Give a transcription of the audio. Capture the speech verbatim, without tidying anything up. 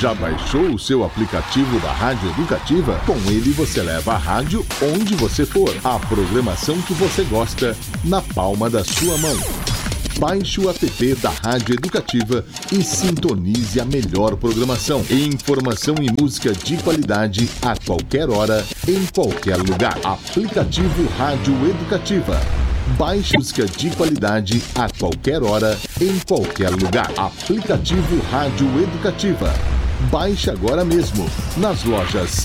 Já baixou o seu aplicativo da Rádio Educativa? Com ele você leva a rádio onde você for. A programação que você gosta na palma da sua mão. Baixe o app da Rádio Educativa e sintonize a melhor programação. Informação e música de qualidade a qualquer hora, em qualquer lugar. Aplicativo Rádio Educativa. Baixe música de qualidade a qualquer hora, em qualquer lugar. Aplicativo Rádio Educativa. Baixe agora mesmo nas lojas